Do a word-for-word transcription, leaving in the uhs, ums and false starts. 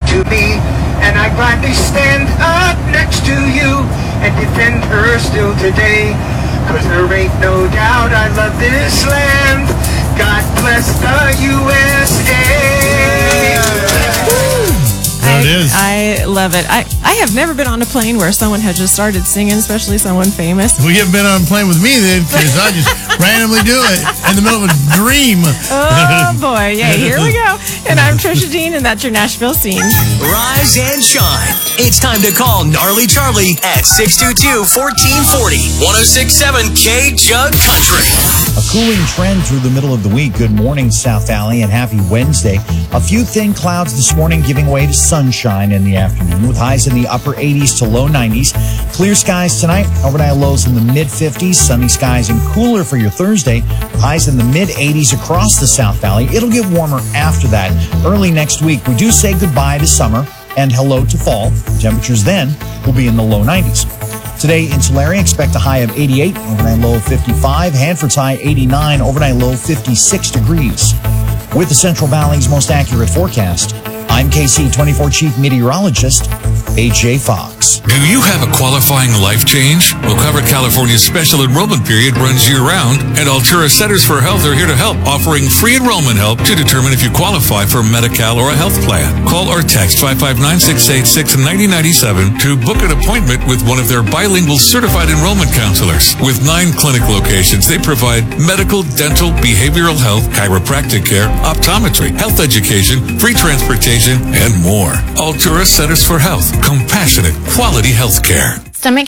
to me, and I gladly stand up next to you and defend her still today. Cause there ain't no doubt I love this land. God bless the U S A. There it is. I love it. I, I have never been on a plane where someone had just started singing, especially someone famous. Well, you haven't been on a plane with me then, because I just randomly do it in the middle of a dream. Oh, boy. Yeah, here we go. And I'm Trisha Dean, and that's your Nashville Scene. Rise and shine. It's time to call Gnarly Charlie at six two two, one four four zero, one oh six point seven K Jug Country. A cooling trend through the middle of the week. Good morning, South Valley, and happy Wednesday. A few thin clouds this morning giving way to sunshine in the afternoon with highs in the upper eighties to low nineties. Clear skies tonight, overnight lows in the mid fifties, sunny skies and cooler for your Thursday, with highs in the mid eighties across the South Valley. It'll get warmer after that. Early next week, we do say goodbye to summer and hello to fall. Temperatures then will be in the low nineties. Today in Tulare, expect a high of eighty-eight, overnight low of fifty-five. Hanford's high eighty-nine, overnight low fifty-six degrees. With the Central Valley's most accurate forecast, I'm K C twenty-four Chief Meteorologist A J Fox. Do you have a qualifying life change? Well, Covered California's special enrollment period runs year-round, and Altura Centers for Health are here to help, offering free enrollment help to determine if you qualify for Medi-Cal or a health plan. Call or text five five nine, six eight six, nine zero nine seven to book an appointment with one of their bilingual certified enrollment counselors. With nine clinic locations, they provide medical, dental, behavioral health, chiropractic care, optometry, health education, free transportation, and more. Altura Centers for Health. Compassionate, quality health care. Stomach